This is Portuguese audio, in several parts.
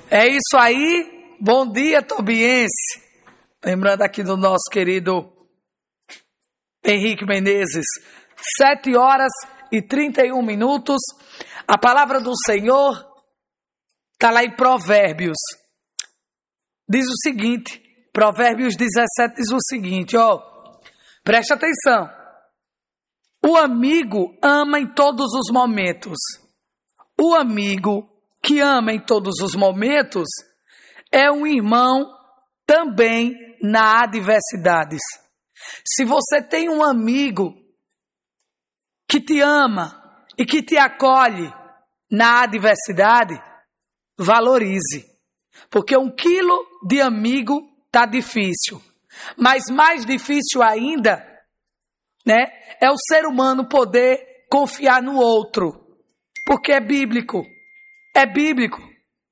É isso aí. Bom dia, tobiense. Lembrando aqui do nosso querido Henrique Menezes. 7h31. A palavra do Senhor está lá em Provérbios. Diz o seguinte, Provérbios 17 diz o seguinte, preste atenção. O amigo ama em todos os momentos. O amigo que ama em todos os momentos é um irmão também na adversidades. Se você tem um amigo que te ama e que te acolhe na adversidade, valorize. Porque 1 quilo de amigo tá difícil. Mas mais difícil ainda, é o ser humano poder confiar no outro. Porque é bíblico. É bíblico.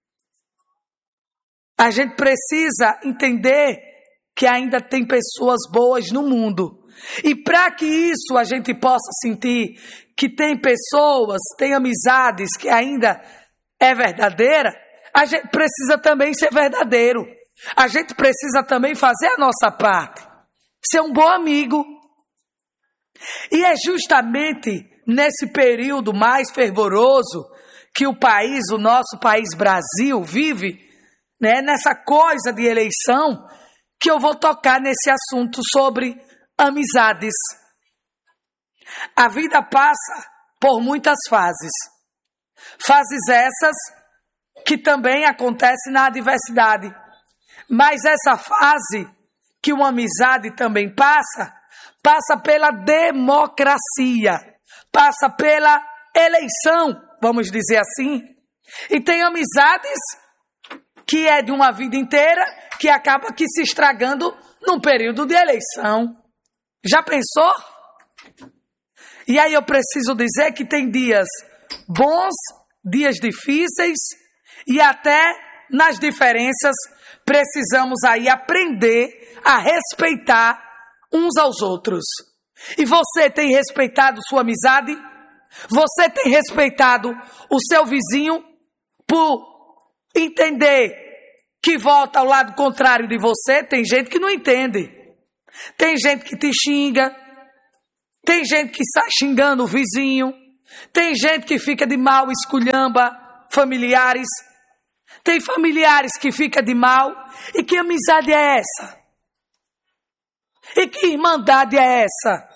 A gente precisa entender que ainda tem pessoas boas no mundo. E para que isso a gente possa sentir que tem pessoas, tem amizades que ainda é verdadeira, a gente precisa também ser verdadeiro. A gente precisa também fazer a nossa parte. Ser um bom amigo. E é justamente nesse período mais fervoroso que o nosso país Brasil vive, nessa coisa de eleição, que eu vou tocar nesse assunto sobre amizades. A vida passa por muitas fases. Fases essas que também acontecem na adversidade. Mas essa fase que uma amizade também passa pela democracia, passa pela eleição, vamos dizer assim. E tem amizades que é de uma vida inteira, que acaba que se estragando num período de eleição. Já pensou? E aí eu preciso dizer que tem dias bons, dias difíceis, e até nas diferenças precisamos aí aprender a respeitar uns aos outros. E você tem respeitado sua amizade? Você tem respeitado o seu vizinho por entender que vota ao lado contrário de você? Tem gente que não entende. Tem gente que te xinga. Tem gente que sai xingando o vizinho. Tem gente que fica de mal, esculhamba familiares. Tem familiares que ficam de mal. E que amizade é essa? E que irmandade é essa?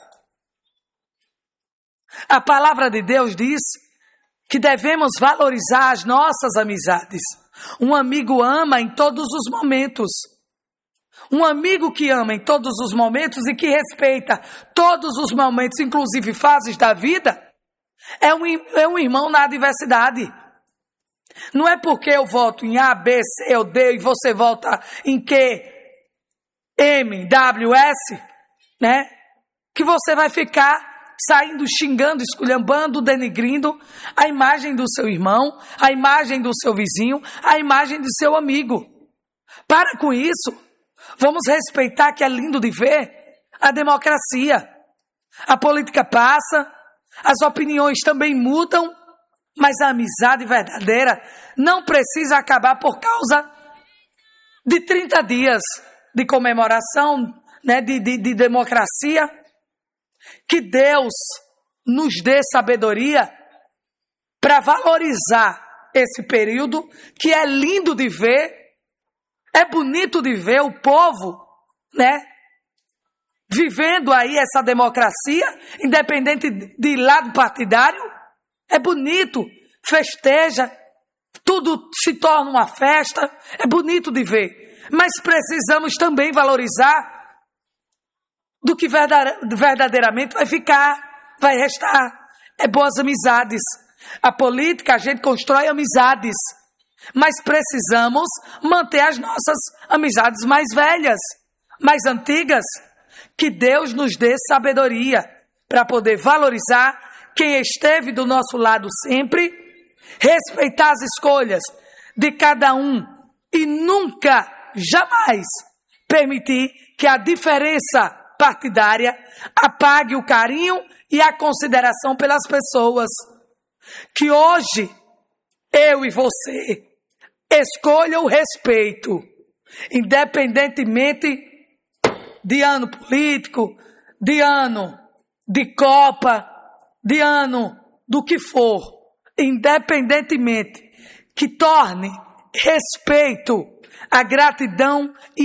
A palavra de Deus diz que devemos valorizar as nossas amizades. Um amigo ama em todos os momentos. Um amigo que ama em todos os momentos e que respeita todos os momentos, inclusive fases da vida, é um irmão na adversidade. Não é porque eu voto em A, B, C ou D e você vota em Q, M, W, S, que você vai ficar saindo, xingando, esculhambando, denigrindo a imagem do seu irmão, a imagem do seu vizinho, a imagem do seu amigo. Para com isso. Vamos respeitar, que é lindo de ver, a democracia. A política passa, as opiniões também mudam, mas a amizade verdadeira não precisa acabar por causa de 30 dias de comemoração, de democracia. Que Deus nos dê sabedoria para valorizar esse período, que é lindo de ver, é bonito de ver o povo, vivendo aí essa democracia, independente de lado partidário. É bonito, festeja, tudo se torna uma festa, é bonito de ver. Mas precisamos também valorizar do que verdadeiramente vai restar. É boas amizades. A política, a gente constrói amizades. Mas precisamos manter as nossas amizades mais velhas, mais antigas. Que Deus nos dê sabedoria para poder valorizar quem esteve do nosso lado sempre, respeitar as escolhas de cada um e nunca, jamais permitir que a diferença partidária apague o carinho e a consideração pelas pessoas. Que hoje, eu e você, escolha o respeito, independentemente de ano político, de ano de Copa, de ano do que for, independentemente, que torne respeito, a gratidão e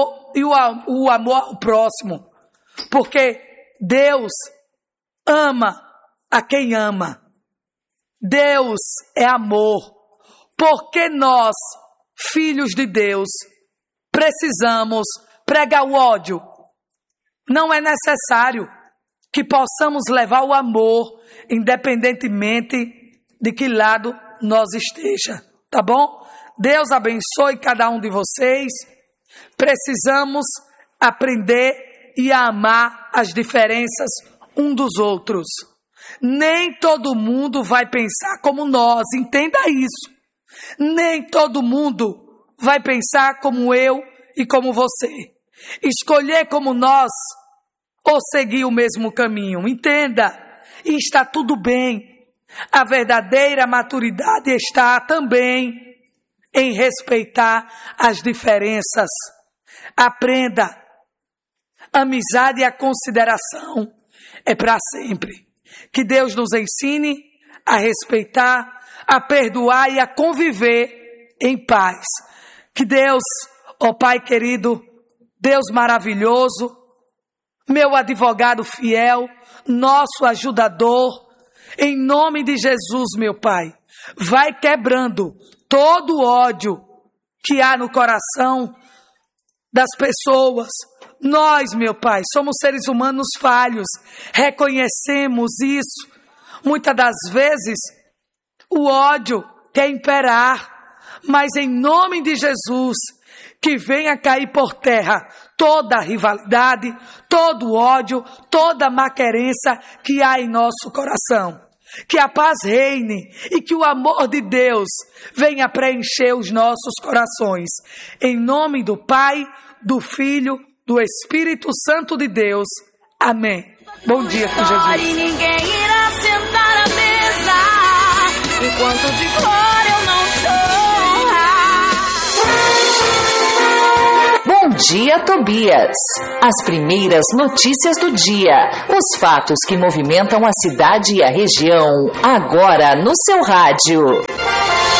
o amor ao próximo, porque Deus ama a quem ama. Deus é amor. Porque nós, filhos de Deus, precisamos pregar o ódio. Não é necessário que possamos levar o amor, independentemente de que lado nós esteja, tá bom? Deus abençoe cada um de vocês. Precisamos aprender e amar as diferenças um dos outros. Nem todo mundo vai pensar como nós, entenda isso. Nem todo mundo vai pensar como eu e como você. Escolher como nós ou seguir o mesmo caminho, entenda. E está tudo bem. A verdadeira maturidade está também em respeitar as diferenças. Aprenda. Amizade e a consideração é para sempre. Que Deus nos ensine a respeitar, a perdoar e a conviver em paz. Que Deus, ó Pai querido, Deus maravilhoso, meu advogado fiel, nosso ajudador, em nome de Jesus, meu Pai, vai quebrando todo o ódio que há no coração das pessoas. Nós, meu Pai, somos seres humanos falhos, reconhecemos isso. Muitas das vezes, o ódio quer imperar, mas em nome de Jesus, que venha cair por terra toda a rivalidade, todo o ódio, toda a maquerença que há em nosso coração. Que a paz reine e que o amor de Deus venha preencher os nossos corações. Em nome do Pai, do Filho, do Espírito Santo de Deus. Amém. Bom dia com Jesus. E ninguém irá sentar à mesa enquanto de glória eu não chorar. Bom dia, Tobias. As primeiras notícias do dia. Os fatos que movimentam a cidade e a região. Agora no seu rádio.